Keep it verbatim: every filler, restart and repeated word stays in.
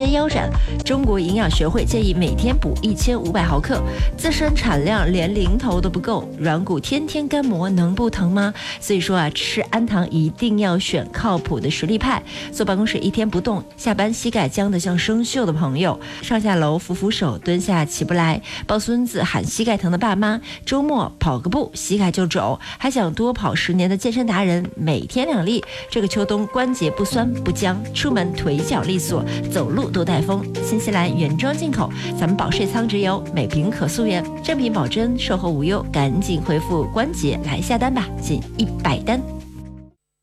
节腰斩。中国营养学会建议每天补一千五百毫克，自身产量连零头都不够，软骨天天干磨能不疼吗？所以说啊，吃安糖一定要选靠谱的实力派。坐办公室一天不动，下班膝盖僵得像生锈的朋友，上下楼扶扶手，蹲下起不来，抱孙子喊膝盖疼的爸妈，周末跑个步膝盖就肿，还想多跑十年的健身达人，每天两粒，这个秋冬关节不酸不僵，出门腿脚利索，走路都带风。新西兰原装进口，咱们保税仓直邮，每瓶可溯源，正品保真，售后无忧，赶紧回复关节来下单吧，仅一百单。